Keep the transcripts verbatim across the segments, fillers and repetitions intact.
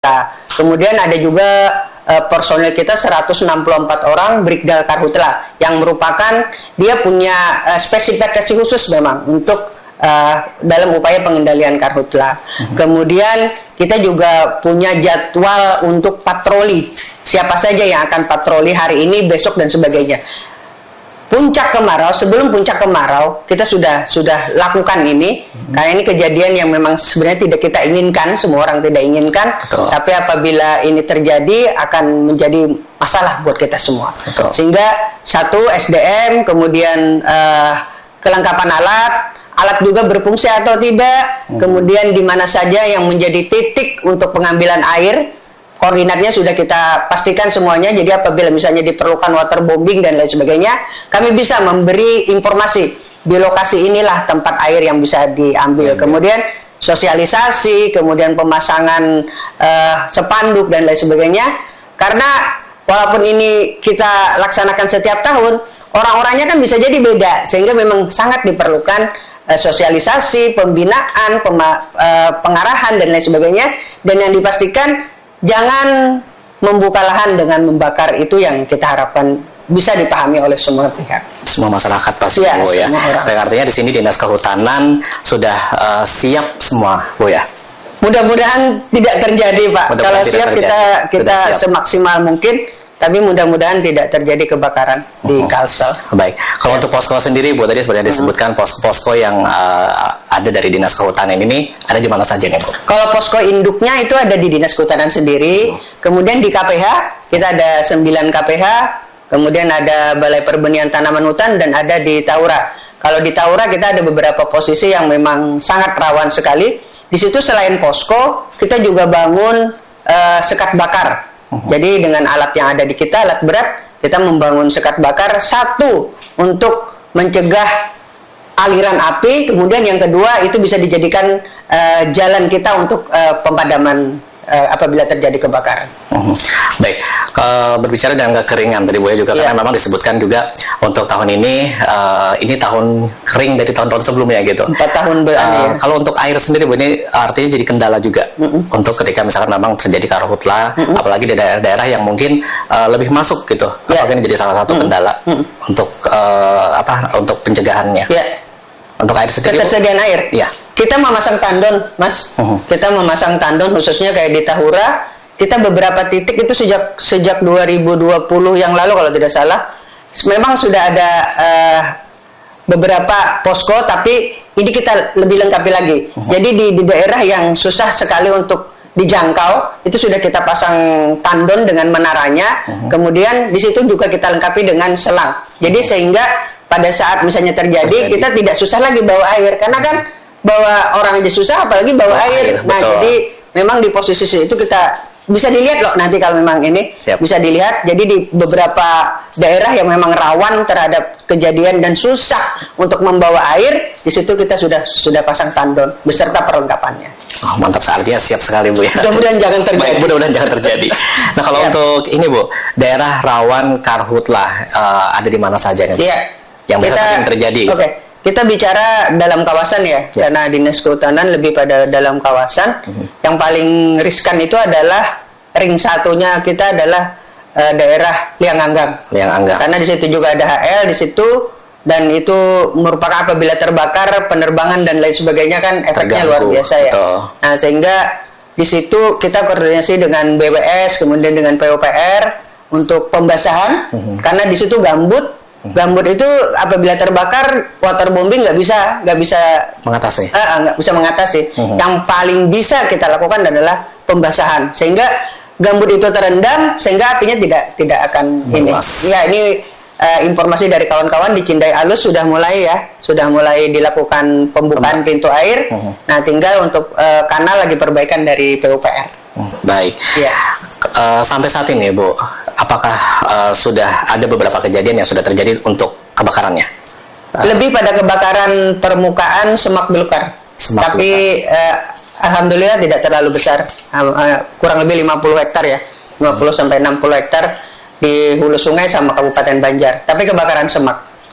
anggota. Kemudian ada juga uh, personil kita seratus enam puluh empat orang Brigdal Karhutla yang merupakan dia punya uh, spesifikasi khusus memang untuk uh, dalam upaya pengendalian karhutla. Mm-hmm. Kemudian kita juga punya jadwal untuk patroli. Siapa saja yang akan patroli hari ini, besok dan sebagainya. Puncak kemarau, sebelum puncak kemarau kita sudah sudah lakukan ini, hmm. karena ini kejadian yang memang sebenarnya tidak kita inginkan, semua orang tidak inginkan. Betul. Tapi apabila ini terjadi akan menjadi masalah buat kita semua. Betul. Sehingga satu S D M, kemudian uh, kelengkapan alat, alat juga berfungsi atau tidak, hmm. kemudian di mana saja yang menjadi titik untuk pengambilan air. Koordinatnya sudah kita pastikan semuanya, jadi apabila misalnya diperlukan waterbombing dan lain sebagainya, kami bisa memberi informasi di lokasi inilah tempat air yang bisa diambil. Ya, kemudian sosialisasi, kemudian pemasangan uh, spanduk dan lain sebagainya. Karena walaupun ini kita laksanakan setiap tahun, orang-orangnya kan bisa jadi beda, sehingga memang sangat diperlukan uh, sosialisasi, pembinaan, pema, uh, pengarahan dan lain sebagainya. Dan yang dipastikan jangan membuka lahan dengan membakar, itu yang kita harapkan bisa dipahami oleh semua pihak. Semua masyarakat pasti, ya, Bu ya. Dan artinya di sini Dinas Kehutanan sudah uh, siap semua, Bu ya. Mudah-mudahan tidak terjadi, Pak. Mudah Kalau siap terjadi. kita kita siap. semaksimal mungkin. Tapi mudah-mudahan tidak terjadi kebakaran di uh-huh. Kalsel. Baik. Kalau ya. untuk posko sendiri, Bu, tadi sebenarnya disebutkan uh-huh. posko yang uh, ada dari Dinas Kehutanan ini ada di mana saja nih, Bu? Kalau posko induknya itu ada di Dinas Kehutanan sendiri. Uh-huh. Kemudian di K P H kita ada sembilan K P H. Kemudian ada Balai Perbenihan Tanaman Hutan dan ada di Taura. Kalau di Taura kita ada beberapa posisi yang memang sangat rawan sekali. Di situ selain posko, kita juga bangun uh, sekat bakar. Uh-huh. Jadi dengan alat yang ada di kita, alat berat, kita membangun sekat bakar, satu untuk mencegah aliran api, kemudian yang kedua itu bisa dijadikan uh, jalan kita untuk uh, pemadaman uh, apabila terjadi kebakaran. Uh-huh. Baik, ke, berbicara dengan kekeringan tadi, Bu ya, juga yeah. karena memang disebutkan juga untuk tahun ini uh, ini tahun kering dari tahun-tahun sebelumnya gitu. Empat tahun berani. Uh, ya. Kalau untuk air sendiri, Bu, ini artinya jadi kendala juga mm-hmm. untuk ketika misalkan memang terjadi karhutla, mm-hmm. apalagi di daerah-daerah yang mungkin uh, lebih masuk gitu. Yeah. Apakah ini jadi salah satu mm-hmm. kendala mm-hmm. untuk uh, apa? Untuk pencegahannya? Yeah. Untuk air sendiri. Ketersediaan air. Ya. Kita memasang tandon, Mas. Uh-huh. Kita memasang tandon khususnya kayak di Tahura. Kita beberapa titik itu sejak sejak dua ribu dua puluh yang lalu kalau tidak salah, memang sudah ada uh, beberapa posko, tapi ini kita lebih lengkapi lagi. Uh-huh. Jadi di, di daerah yang susah sekali untuk dijangkau, itu sudah kita pasang tandon dengan menaranya. Uh-huh. Kemudian di situ juga kita lengkapi dengan selang. Jadi uh-huh. sehingga pada saat misalnya terjadi, terjadi, kita tidak susah lagi bawa air, karena kan bawa orang aja susah, apalagi bawa, bawa air. air. Nah, betul. Jadi memang di posisi itu kita bisa dilihat loh nanti kalau memang ini Siap. bisa dilihat. Jadi di beberapa daerah yang memang rawan terhadap kejadian dan susah untuk membawa air, di situ kita sudah sudah pasang tandon beserta perlengkapannya. Oh, mantap, artinya siap sekali, Bu ya. Mudah-mudahan jangan terjadi. Baik, mudah-mudahan jangan terjadi. Nah, kalau Siap. untuk ini, Bu, daerah rawan karhutla uh, ada di mana saja nih? Iya. Yang bisa sering terjadi. Oke. Okay. Kita bicara dalam kawasan ya, ya, karena Dinas Kehutanan lebih pada dalam kawasan. Uh-huh. Yang paling riskan itu adalah ring satunya kita adalah uh, daerah Lianganggang. Lianganggang. Karena di situ juga ada H L di situ, dan itu merupakan apabila terbakar penerbangan dan lain sebagainya kan efeknya Terganggu. luar biasa ya. Betul. Nah, sehingga di situ kita koordinasi dengan B W S, kemudian dengan P U P R untuk pembasahan, uh-huh. karena di situ gambut. Gambut itu apabila terbakar, waterbombing nggak bisa nggak bisa mengatasi, nggak uh, bisa mengatasi. Uh-huh. Yang paling bisa kita lakukan adalah pembasahan, sehingga gambut itu terendam, sehingga apinya tidak tidak akan Meluas. ini. Ya, ini uh, informasi dari kawan-kawan di Cindai Alus sudah mulai ya, sudah mulai dilakukan pembukaan Pem- pintu air. Uh-huh. Nah, tinggal untuk uh, kanal lagi perbaikan dari P U P R. Uh, baik. Ya. Uh, sampai saat ini, Bu, apakah uh, sudah ada beberapa kejadian yang sudah terjadi untuk kebakarannya? Uh, Lebih pada kebakaran permukaan semak belukar. Semak Tapi belukar. Uh, alhamdulillah tidak terlalu besar. Uh, uh, kurang lebih lima puluh hektar ya. lima puluh sampai enam puluh hektar di hulu sungai sama Kabupaten Banjar. Tapi kebakaran semak.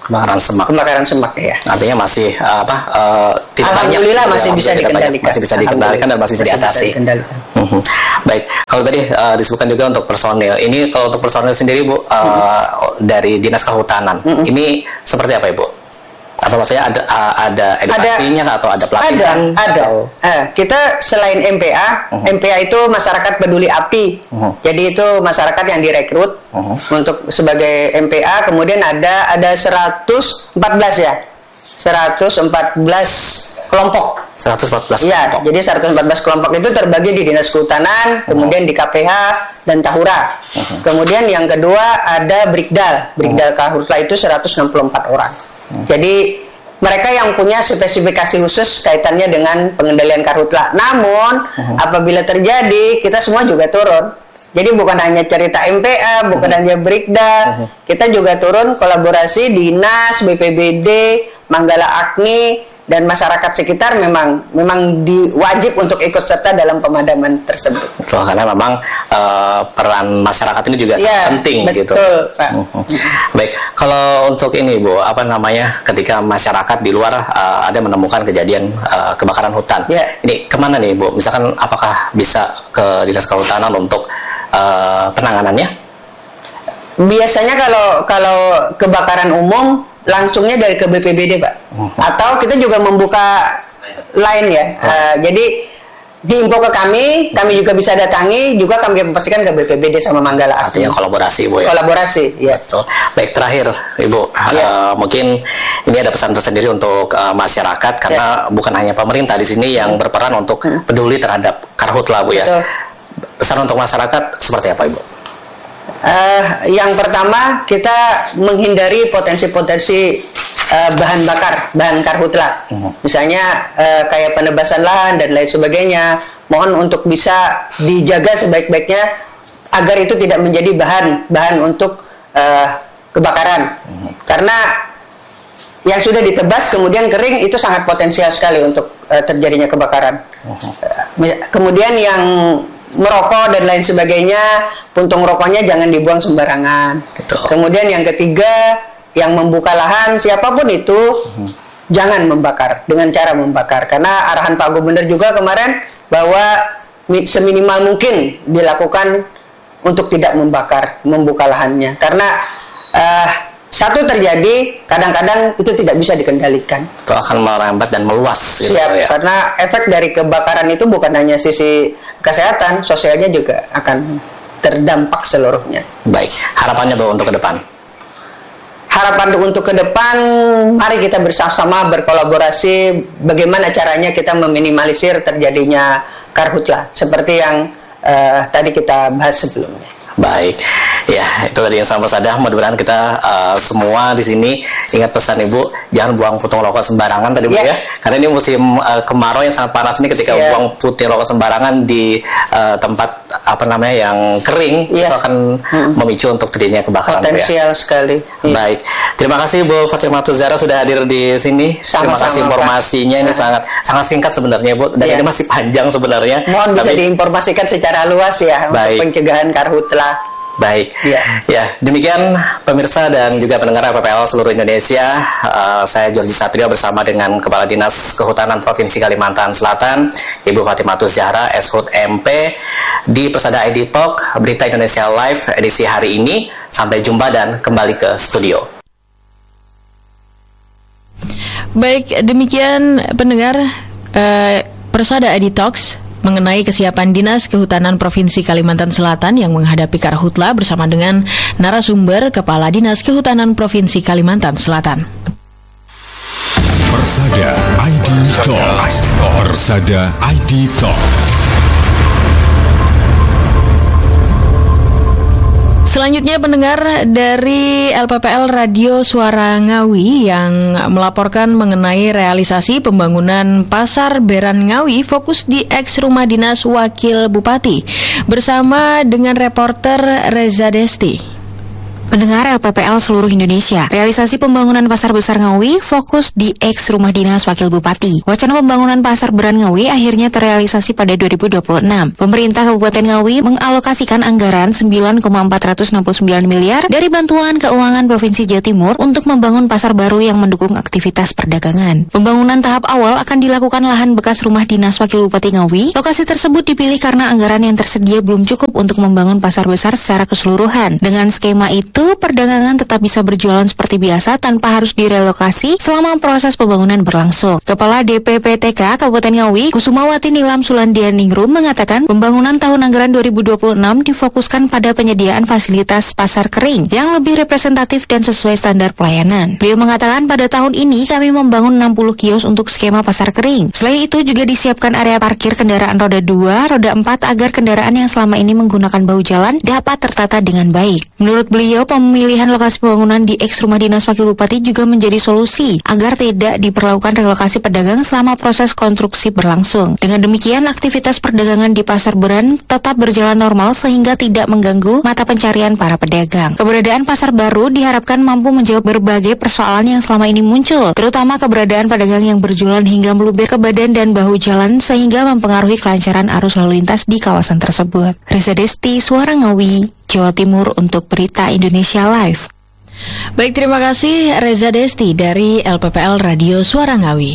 Kebakaran semak. Kebakaran semak ya. Artinya masih uh, apa? Uh, tidak Alhamdulillah banyak, masih bisa dikendalikan. Masih bisa dikendalikan dan masih bisa diatasi. Uh-huh. Baik, kalau tadi uh, disebutkan juga untuk personil. Ini kalau untuk personil sendiri Bu, uh, uh-huh. dari Dinas Kehutanan, uh-huh. ini seperti apa Ibu? Apa maksudnya ada uh, ada edukasinya ada, atau ada pelatihan? Ada, ada. Uh, kita selain M P A, uh-huh. M P A itu masyarakat peduli api. Uh-huh. Jadi itu masyarakat yang direkrut uh-huh. untuk sebagai M P A. Kemudian ada ada seratus empat belas ya, seratus empat belas kelompok. seratus empat belas ya, kelompok. Jadi seratus empat belas kelompok itu terbagi di Dinas Kehutanan, uh-huh. kemudian di K P H dan Tahura. Uh-huh. Kemudian yang kedua ada Brigdal, Brigdal uh-huh. Karhutla itu seratus enam puluh empat orang. Hmm. Jadi mereka yang punya spesifikasi khusus kaitannya dengan pengendalian karhutla. Namun uh-huh. apabila terjadi, kita semua juga turun. Jadi bukan hanya cerita M P A, bukan uh-huh. hanya Brigda, uh-huh. kita juga turun kolaborasi dinas, B P B D, Manggala Agni dan masyarakat sekitar memang memang diwajib untuk ikut serta dalam pemadaman tersebut. Betul, karena memang uh, peran masyarakat ini juga ya, sangat penting betul, gitu. Pak. Uh-huh. Baik, kalau untuk ini Bu, apa namanya ketika masyarakat di luar uh, ada menemukan kejadian uh, kebakaran hutan, ya. Ini kemana nih Bu? Misalkan apakah bisa ke Dinas Kehutanan untuk uh, penanganannya? Biasanya kalau kalau kebakaran umum langsungnya dari ke B P B D Pak, uh-huh. atau kita juga membuka line ya, uh-huh. uh, jadi diinfo ke kami, kami juga bisa datangi, juga kami pastikan ke B P B D sama Manggala. Artinya kolaborasi Bu ya? Kolaborasi, ya. Betul. Baik, terakhir Ibu, ya. uh, mungkin ini ada pesan tersendiri untuk uh, masyarakat, karena ya. bukan hanya pemerintah di sini yang berperan untuk hmm. peduli terhadap karhutla Bu ya. Betul. Pesan untuk masyarakat seperti apa Ibu? Uh, yang pertama kita menghindari potensi-potensi uh, bahan bakar, bahan karhutla, uh-huh. misalnya uh, kayak penebasan lahan dan lain sebagainya. Mohon untuk bisa dijaga sebaik-baiknya agar itu tidak menjadi bahan bahan untuk uh, kebakaran, uh-huh. karena yang sudah ditebas kemudian kering itu sangat potensial sekali untuk uh, terjadinya kebakaran. Uh-huh. Uh, kemudian yang merokok dan lain sebagainya, puntung rokoknya jangan dibuang sembarangan. Betul. Kemudian yang ketiga, yang membuka lahan siapapun itu hmm. jangan membakar dengan cara membakar, karena arahan Pak Gubernur juga kemarin bahwa seminimal mungkin dilakukan untuk tidak membakar, membuka lahannya, karena uh, satu terjadi kadang-kadang itu tidak bisa dikendalikan. Itu akan merambat dan meluas. Gitu Siap, ya. Karena efek dari kebakaran itu bukan hanya sisi kesehatan, sosialnya juga akan terdampak seluruhnya. Baik, harapannya Bu untuk ke depan? Harapan untuk ke depan, mari kita bersama-sama berkolaborasi bagaimana caranya kita meminimalisir terjadinya karhutla seperti yang uh, tadi kita bahas sebelumnya. Baik, ya itu tadi yang sama saja. Mudah-mudahan kita uh, semua di sini ingat pesan Ibu, jangan buang puntung rokok sembarangan tadi Bu yeah. ya. Karena ini musim uh, kemarau yang sangat panas ini, ketika yeah. buang puntung rokok sembarangan di uh, tempat apa namanya yang kering yeah. itu akan hmm. memicu untuk terjadinya kebakaran. Potensial ya. sekali. Yeah. Baik, terima kasih Bu Fatimatu Zahra sudah hadir di sini. Sama-sama, terima kasih informasinya Pak. Ini sangat sangat singkat sebenarnya Bu, dan yeah. ini masih panjang sebenarnya. Mohon Tapi, bisa diinformasikan secara luas ya baik. Untuk pencegahan karhutla. Baik, ya. ya demikian pemirsa dan juga pendengar R P P L seluruh Indonesia. Uh, saya Jordi Satrio bersama dengan Kepala Dinas Kehutanan Provinsi Kalimantan Selatan, Ibu Fatimatu Zahra, S H U T M P, di Persada I D Talk Berita Indonesia Live edisi hari ini. Sampai jumpa dan kembali ke studio. Baik, demikian pendengar uh, Persada I D Talks mengenai kesiapan Dinas Kehutanan Provinsi Kalimantan Selatan yang menghadapi karhutla bersama dengan narasumber Kepala Dinas Kehutanan Provinsi Kalimantan Selatan. Persada I D Talks. Persada I D Talks. Selanjutnya pendengar dari L P P L Radio Suara Ngawi yang melaporkan mengenai realisasi pembangunan Pasar Beran Ngawi fokus di eks Rumah Dinas Wakil Bupati bersama dengan reporter Reza Desti. Pendengar L P P L seluruh Indonesia, realisasi pembangunan Pasar Besar Ngawi fokus di eks rumah dinas Wakil Bupati. Wacana pembangunan Pasar Beran Ngawi akhirnya terrealisasi pada dua ribu dua puluh enam. Pemerintah Kabupaten Ngawi mengalokasikan anggaran sembilan koma empat enam sembilan miliar dari bantuan keuangan Provinsi Jawa Timur untuk membangun pasar baru yang mendukung aktivitas perdagangan. Pembangunan tahap awal akan dilakukan lahan bekas rumah dinas Wakil Bupati Ngawi. Lokasi tersebut dipilih karena anggaran yang tersedia belum cukup untuk membangun pasar besar secara keseluruhan. Dengan skema itu, Itu perdagangan tetap bisa berjualan seperti biasa tanpa harus direlokasi selama proses pembangunan berlangsung. Kepala D P P T K Kabupaten Ngawi, Kusumawati Nilam Sulandianingrum mengatakan pembangunan tahun anggaran dua ribu dua puluh enam difokuskan pada penyediaan fasilitas pasar kering yang lebih representatif dan sesuai standar pelayanan. Beliau mengatakan pada tahun ini kami membangun enam puluh kios untuk skema pasar kering. Selain itu juga disiapkan area parkir kendaraan roda dua, roda empat agar kendaraan yang selama ini menggunakan bahu jalan dapat tertata dengan baik. Menurut beliau, pemilihan lokasi pembangunan di eks rumah dinas Wakil Bupati juga menjadi solusi agar tidak diperlakukan relokasi pedagang selama proses konstruksi berlangsung. Dengan demikian, aktivitas perdagangan di Pasar Beran tetap berjalan normal sehingga tidak mengganggu mata pencarian para pedagang. Keberadaan pasar baru diharapkan mampu menjawab berbagai persoalan yang selama ini muncul, terutama keberadaan pedagang yang berjualan hingga meluber ke badan dan bahu jalan sehingga mempengaruhi kelancaran arus lalu lintas di kawasan tersebut. Reza Desti, Suara Ngawi, Jawa Timur untuk Berita Indonesia Live. Baik, terima kasih Reza Desti dari L P P L Radio Suara Ngawi.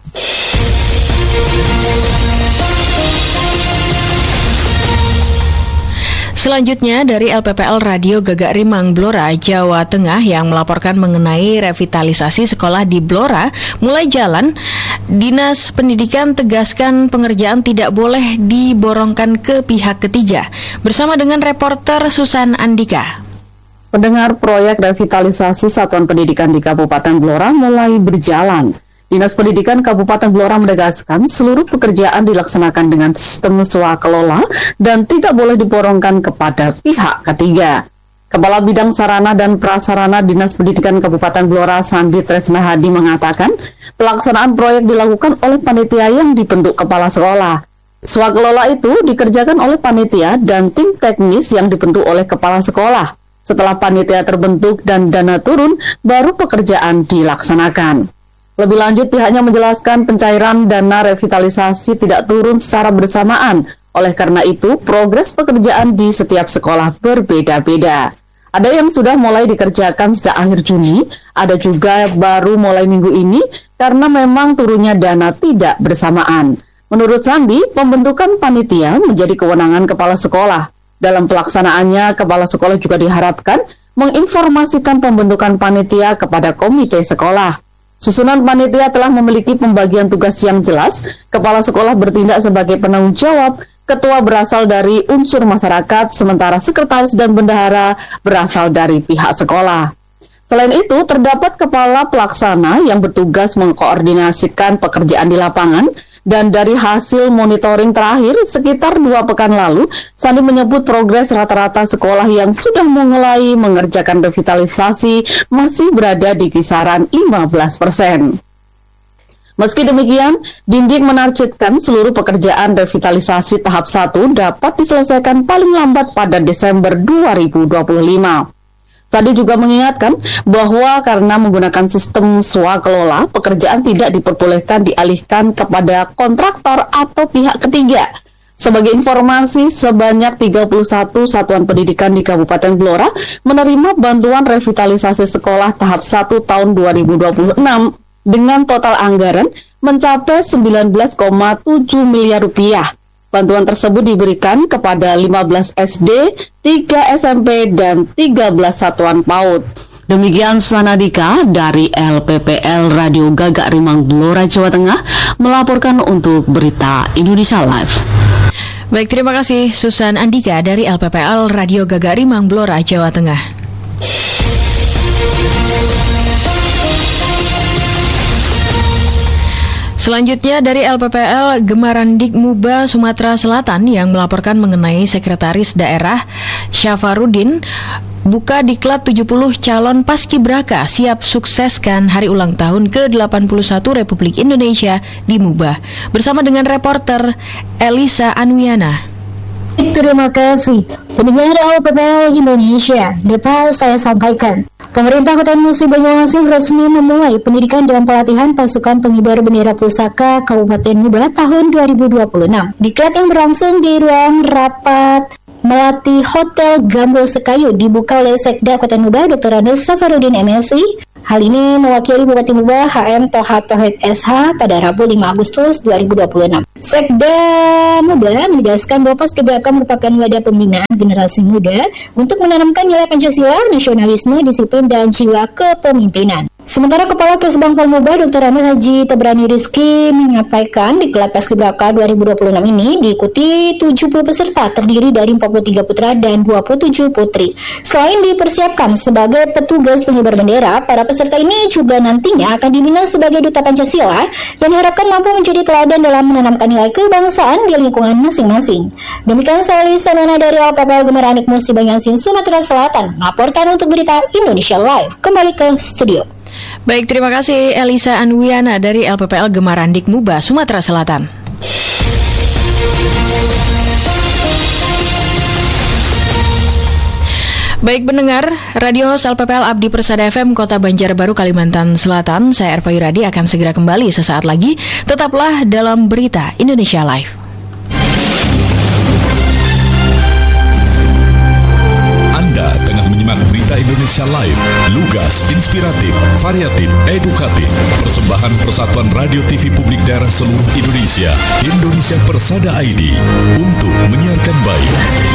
Selanjutnya dari L P P L Radio Gagak Rimang Blora, Jawa Tengah yang melaporkan mengenai revitalisasi sekolah di Blora mulai jalan. Dinas Pendidikan tegaskan pengerjaan tidak boleh diborongkan ke pihak ketiga. Bersama dengan reporter Susan Andika. Pendengar, proyek revitalisasi Satuan Pendidikan di Kabupaten Blora mulai berjalan. Dinas Pendidikan Kabupaten Blora menegaskan seluruh pekerjaan dilaksanakan dengan sistem swakelola dan tidak boleh diborongkan kepada pihak ketiga. Kepala Bidang Sarana dan Prasarana Dinas Pendidikan Kabupaten Blora, Sandi Tresna Hadi, mengatakan pelaksanaan proyek dilakukan oleh panitia yang dibentuk kepala sekolah. Swakelola itu dikerjakan oleh panitia dan tim teknis yang dibentuk oleh kepala sekolah. Setelah panitia terbentuk dan dana turun, baru pekerjaan dilaksanakan. Lebih lanjut, pihaknya menjelaskan pencairan dana revitalisasi tidak turun secara bersamaan. Oleh karena itu, progres pekerjaan di setiap sekolah berbeda-beda. Ada yang sudah mulai dikerjakan sejak akhir Juni, ada juga baru mulai minggu ini karena memang turunnya dana tidak bersamaan. Menurut Sandi, pembentukan panitia menjadi kewenangan kepala sekolah. Dalam pelaksanaannya, kepala sekolah juga diharapkan menginformasikan pembentukan panitia kepada komite sekolah. Susunan panitia telah memiliki pembagian tugas yang jelas, kepala sekolah bertindak sebagai penanggung jawab, ketua berasal dari unsur masyarakat, sementara sekretaris dan bendahara berasal dari pihak sekolah. Selain itu, terdapat kepala pelaksana yang bertugas mengkoordinasikan pekerjaan di lapangan, dan dari hasil monitoring terakhir sekitar dua pekan lalu, Sandi menyebut progres rata-rata sekolah yang sudah mulai mengerjakan revitalisasi masih berada di kisaran lima belas persen. Meski demikian, Dindik menargetkan seluruh pekerjaan revitalisasi tahap satu dapat diselesaikan paling lambat pada Desember dua ribu dua puluh lima. Sandi juga mengingatkan bahwa karena menggunakan sistem swakelola, pekerjaan tidak diperbolehkan dialihkan kepada kontraktor atau pihak ketiga. Sebagai informasi, sebanyak tiga puluh satu satuan pendidikan di Kabupaten Blora menerima bantuan revitalisasi sekolah tahap satu tahun dua ribu dua puluh enam dengan total anggaran mencapai sembilan belas koma tujuh miliar rupiah. Bantuan tersebut diberikan kepada lima belas S D, tiga S M P, dan tiga belas satuan PAUD. Demikian Susana Dika dari L P P L Radio Gagak Rimang Blora, Jawa Tengah melaporkan untuk Berita Indonesia Live. Baik, terima kasih Susan Andika dari L P P L Radio Gagak Rimang Blora, Jawa Tengah. Selanjutnya dari L P P L Gemarandik Muba Sumatera Selatan yang melaporkan mengenai Sekretaris Daerah Syafarudin buka diklat tujuh puluh calon paskibraka siap sukseskan hari ulang tahun ke delapan puluh satu Republik Indonesia di Muba. Bersama dengan reporter Elisa Anwiana. Terima kasih. Pendengar L P P L Indonesia, dapat saya sampaikan. Pemerintah Kota Musi Banyuasin resmi memulai pendidikan dan pelatihan pasukan pengibar bendera pusaka Kabupaten Muba tahun dua ribu dua puluh enam. Diklat yang berlangsung di ruang rapat Melati Hotel Gambol Sekayu dibuka oleh Sekda Kota Muba Doktor Andes Safarudin M Si. Hal ini mewakili Bupati Muba H M Toha Tohid S H pada Rabu lima Agustus dua ribu dua puluh enam. Sekda Muba menegaskan bahwa Paskibraka merupakan wadah pembinaan generasi muda untuk menanamkan nilai Pancasila, nasionalisme, disiplin, dan jiwa kepemimpinan. Sementara Kepala Kesbang Polmuba Doktor Andes Haji Tebrani Rizky menyampaikan di Diklat Paskibraka dua ribu dua puluh enam ini diikuti tujuh puluh peserta terdiri dari empat puluh tiga putra dan dua puluh tujuh putri. Selain dipersiapkan sebagai petugas pengibar bendera, para peserta ini juga nantinya akan dibina sebagai duta Pancasila yang diharapkan mampu menjadi teladan dalam menanamkan nilai kebangsaan di lingkungan masing-masing. Demikian saya Lisa Nana dari L P P L Gemaranik Musi Banyuasin, Sumatera Selatan melaporkan untuk berita Indonesia Live. Kembali ke studio. Baik, terima kasih Elisa Anwiana dari L P P L Gemarandik Muba, Sumatera Selatan. Baik pendengar, Radio Host L P P L Abdi Persada F M Kota Banjarbaru, Kalimantan Selatan, saya Erva Yuradi akan segera kembali sesaat lagi. Tetaplah dalam berita Indonesia Live. Anda tengah menyimak berita Indonesia Live, lugas, inspiratif, variatif, edukatif. Persembahan Persatuan Radio T V Publik Daerah seluruh Indonesia, Indonesia Persada I D, untuk menyiarkan baik.